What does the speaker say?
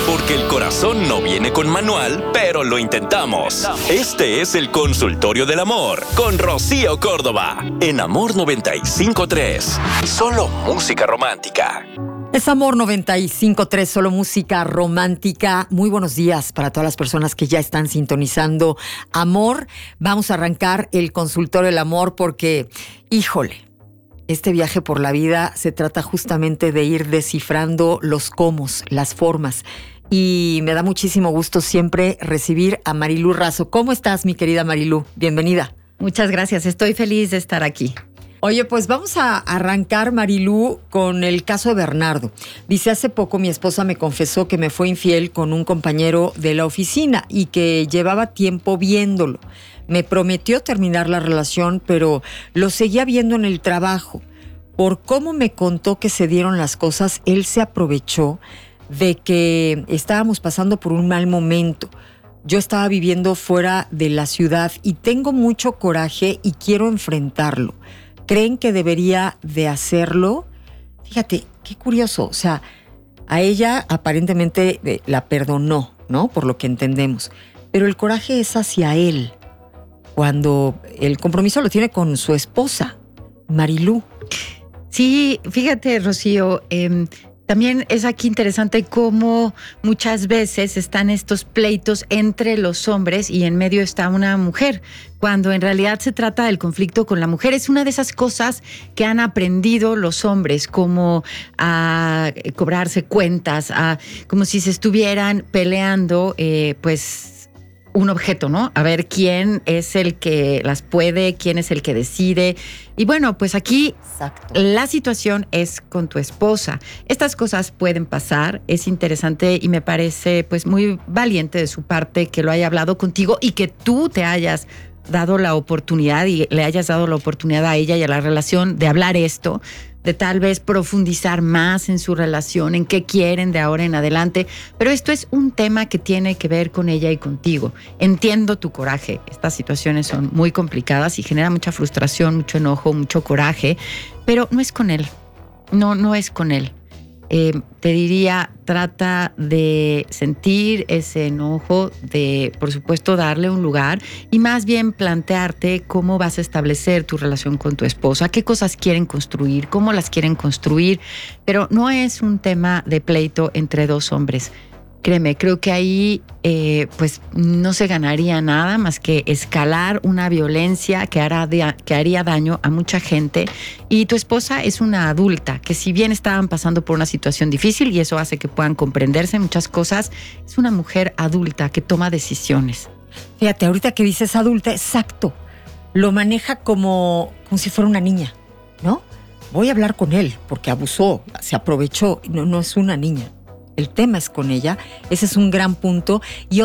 Porque el corazón no viene con manual, pero lo intentamos. Este es el Consultorio del Amor con Rocío Córdoba en Amor 95.3. Solo música romántica. Es Amor 95.3, solo música romántica. Muy buenos días para todas las personas que ya están sintonizando Amor. Vamos a arrancar el Consultorio del Amor porque, híjole, este viaje por la vida se trata justamente de ir descifrando los cómos, las formas. Y me da muchísimo gusto siempre recibir a Marilú Razo. ¿Cómo estás, mi querida Marilú? Bienvenida. Muchas gracias, estoy feliz de estar aquí. Oye, pues vamos a arrancar, Marilú, con el caso de Bernardo. Dice, hace poco mi esposa me confesó que me fue infiel con un compañero de la oficina y que llevaba tiempo viéndolo. Me prometió terminar la relación, pero lo seguía viendo en el trabajo. Por cómo me contó que se dieron las cosas, él se aprovechó de que estábamos pasando por un mal momento. Yo estaba viviendo fuera de la ciudad y tengo mucho coraje y quiero enfrentarlo. ¿Creen que debería de hacerlo? Fíjate, qué curioso. O sea, a ella aparentemente la perdonó, ¿no? Por lo que entendemos. Pero el coraje es hacia él, cuando el compromiso lo tiene con su esposa, Marilú. Sí, fíjate, Rocío, también es aquí interesante cómo muchas veces están estos pleitos entre los hombres y en medio está una mujer, cuando en realidad se trata del conflicto con la mujer. Es una de esas cosas que han aprendido los hombres, como a cobrarse cuentas, como si se estuvieran peleando, pues un objeto, ¿no? A ver quién es el que las puede, quién es el que decide. Y bueno, pues aquí exacto, la situación es con tu esposa. Estas cosas pueden pasar. Es interesante y me parece pues muy valiente de su parte que lo haya hablado contigo y que tú te hayas dado la oportunidad y le hayas dado la oportunidad a ella y a la relación de hablar esto, de tal vez profundizar más en su relación, en qué quieren de ahora en adelante. Pero esto es un tema que tiene que ver con ella y contigo. Entiendo tu coraje. Estas situaciones son muy complicadas y generan mucha frustración, mucho enojo, mucho coraje, pero no es con él. No es con él. Te diría, trata de sentir ese enojo, de, por supuesto, darle un lugar y más bien plantearte cómo vas a establecer tu relación con tu esposa, qué cosas quieren construir, cómo las quieren construir, pero no es un tema de pleito entre dos hombres. Créeme, creo que ahí pues no se ganaría nada más que escalar una violencia que haría daño a mucha gente. Y tu esposa es una adulta que, si bien estaban pasando por una situación difícil y eso hace que puedan comprenderse muchas cosas, es una mujer adulta que toma decisiones. Fíjate, ahorita que dices adulta, exacto, lo maneja como si fuera una niña, ¿no? Voy a hablar con él porque abusó, se aprovechó. No es una niña. El tema es con ella. Ese es un gran punto. Y